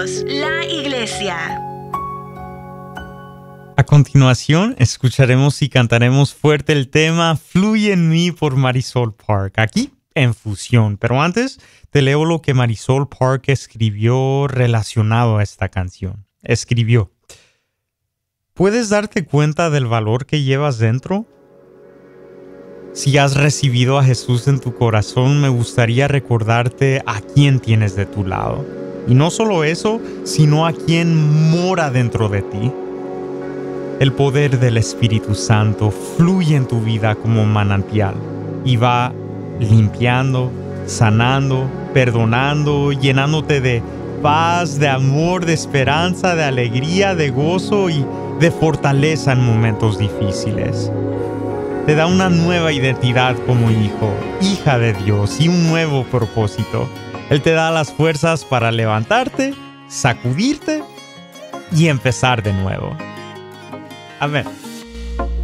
Juntos, la iglesia. A continuación, escucharemos y cantaremos fuerte el tema Fluye en mí por Marisol Park, aquí en Fusión. Pero antes, te leo lo que Marisol Park escribió relacionado a esta canción. Escribió: ¿puedes darte cuenta del valor que llevas dentro? Si has recibido a Jesús en tu corazón, me gustaría recordarte a quién tienes de tu lado. Y no solo eso, sino a quién mora dentro de ti. El poder del Espíritu Santo fluye en tu vida como un manantial y va limpiando, sanando, perdonando, llenándote de paz, de amor, de esperanza, de alegría, de gozo y de fortaleza en momentos difíciles. Te da una nueva identidad como hijo, hija de Dios y un nuevo propósito. Él te da las fuerzas para levantarte, sacudirte y empezar de nuevo. Amén.